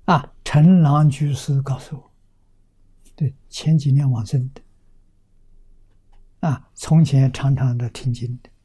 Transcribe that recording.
陈郎居士告诉我，对，前几年往生的，从前常常的听经的。